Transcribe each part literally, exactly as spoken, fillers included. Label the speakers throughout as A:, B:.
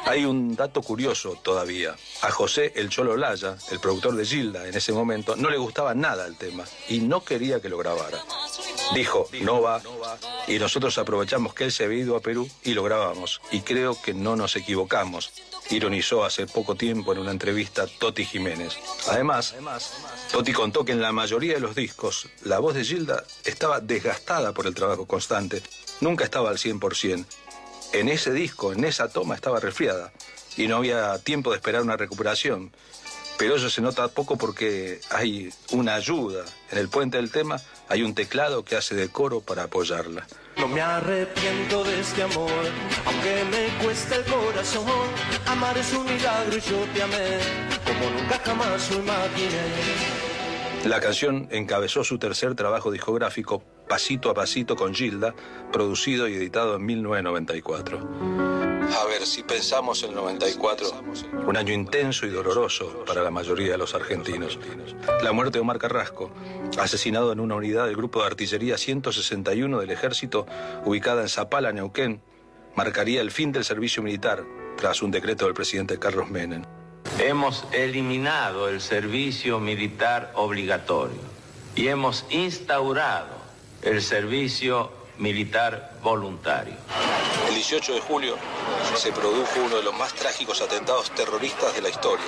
A: Hay un dato curioso todavía. A José El Cholo Olaya, el productor de Gilda en ese momento, no le gustaba nada el tema y no quería que lo grabara. Dijo, no va, y nosotros aprovechamos que él se había ido a Perú y lo grabamos. Y creo que no nos equivocamos, ironizó hace poco tiempo en una entrevista Toti Jiménez. Además, Toti contó que en la mayoría de los discos la voz de Gilda estaba desgastada por el trabajo constante, nunca estaba al cien por ciento. En ese disco, en esa toma, estaba resfriada y no había tiempo de esperar una recuperación. Pero eso se nota poco porque hay una ayuda. En el puente del tema hay un teclado que hace de coro para apoyarla.
B: No me arrepiento de este amor, aunque me cueste el corazón. Amar es un milagro y yo te amé, como nunca jamás lo imaginé.
A: La canción encabezó su tercer trabajo discográfico, Pasito a Pasito con Gilda, producido y editado en mil novecientos noventa y cuatro. A ver, si pensamos en el noventa y cuatro, un año intenso y doloroso para la mayoría de los argentinos. La muerte de Omar Carrasco, asesinado en una unidad del Grupo de Artillería ciento sesenta y uno del Ejército, ubicada en Zapala, Neuquén, marcaría el fin del servicio militar tras un decreto del presidente Carlos Menem.
C: Hemos eliminado el servicio militar obligatorio y hemos instaurado el servicio militar voluntario.
A: El dieciocho de julio se produjo uno de los más trágicos atentados terroristas de la historia.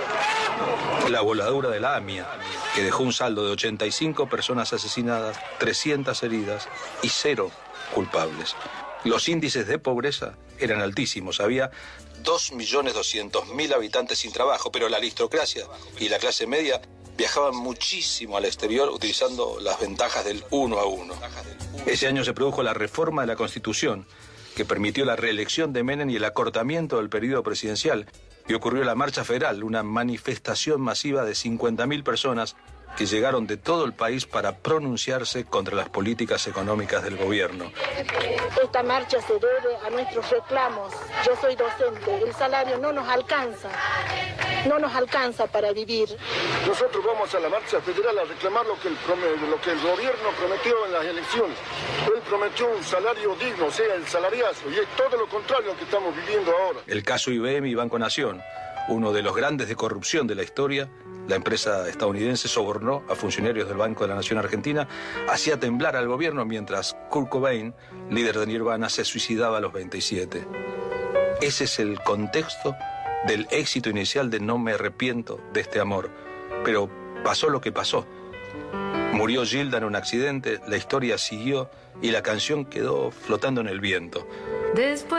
A: La voladura de la AMIA, que dejó un saldo de ochenta y cinco personas asesinadas, trescientas heridas y cero culpables. Los índices de pobreza eran altísimos. Había dos millones doscientos mil habitantes sin trabajo, pero la aristocracia y la clase media viajaban muchísimo al exterior utilizando las ventajas del uno a uno. Ese año se produjo la reforma de la Constitución, que permitió la reelección de Menem y el acortamiento del periodo presidencial. Y ocurrió la Marcha Federal, una manifestación masiva de cincuenta mil personas que llegaron de todo el país para pronunciarse contra las políticas económicas del gobierno.
D: Esta marcha se debe a nuestros reclamos. Yo soy docente, el salario no nos alcanza, no nos alcanza para vivir.
E: Nosotros vamos a la marcha federal a reclamar lo que el, lo que el gobierno prometió en las elecciones. Él prometió un salario digno, o sea, el salariazo, y es todo lo contrario que estamos viviendo ahora.
A: El caso I B M y Banco Nación, uno de los grandes de corrupción de la historia. La empresa estadounidense sobornó a funcionarios del Banco de la Nación Argentina, hacía temblar al gobierno mientras Kurt Cobain, líder de Nirvana, se suicidaba a los veintisiete. Ese es el contexto del éxito inicial de No me arrepiento de este amor. Pero pasó lo que pasó. Murió Gilda en un accidente, la historia siguió y la canción quedó flotando en el viento. Después